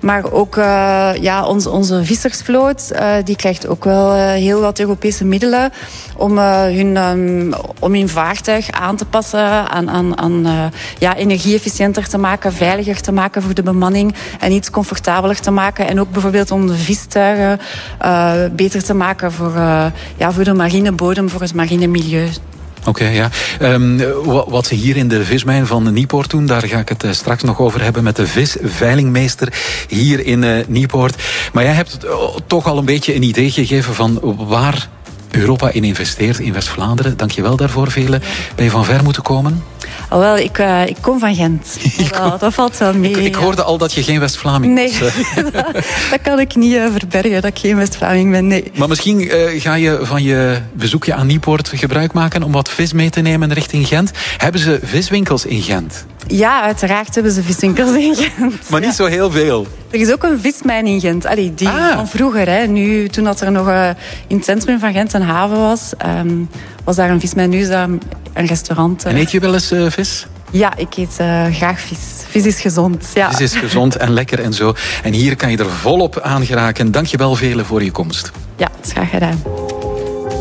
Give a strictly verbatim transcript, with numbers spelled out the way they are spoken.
Maar ook uh, ja, onze, onze vissersvloot uh, die krijgt ook wel uh, heel wat Europese middelen om, uh, hun, um, om hun vaartuig aan te passen, aan, aan, aan uh, ja, energie-efficiënter te maken, veiliger te maken voor de bemanning en iets comfortabeler te maken. En ook bijvoorbeeld om de vistuigen uh, beter te maken voor, uh, ja, voor de marine bodem, voor het marine milieu. Oké, okay, ja. Um, wat ze hier in de vismijn van Niepoort doen, daar ga ik het uh, straks nog over hebben met de visveilingmeester hier in uh, Niepoort. Maar jij hebt uh, toch al een beetje een idee gegeven van waar Europa in investeert in West-Vlaanderen. Dank je wel daarvoor, Veerle. Ben je van ver moeten komen? Oh, wel, ik, uh, ik kom van Gent. Dat, dat valt wel mee. Ik, ik hoorde al dat je geen West-Vlaming nee, was. Nee, dat, dat kan ik niet uh, verbergen, dat ik geen West-Vlaming ben, nee. Maar misschien uh, ga je van je bezoekje aan Niepoort gebruik maken om wat vis mee te nemen richting Gent. Hebben ze viswinkels in Gent? Ja, uiteraard hebben ze viswinkels in Gent. Maar niet ja. zo heel veel. Er is ook een vismijn in Gent. Allee, die ah. van vroeger. Hè. Nu, toen dat er nog uh, in het centrum van Gent een haven was, um, was daar een vismijn. Nu is dat een restaurant. Uh. En eet je wel eens uh, vis? Ja, ik eet uh, graag vis. Vis is gezond. Ja. Vis is gezond en lekker en zo. En hier kan je er volop aan geraken. Dank je wel, Veerle, voor je komst. Ja, het is graag gedaan.